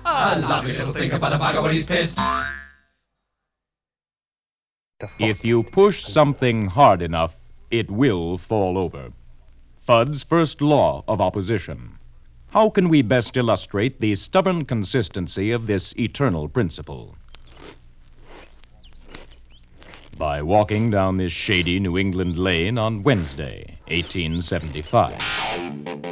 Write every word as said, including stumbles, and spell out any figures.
A lovely little thing about a bugger when he's pissed. If you push something hard enough, it will fall over. Fudd's first law of opposition. How can we best illustrate the stubborn consistency of this eternal principle? By walking down this shady New England lane on Wednesday, eighteen seventy-five.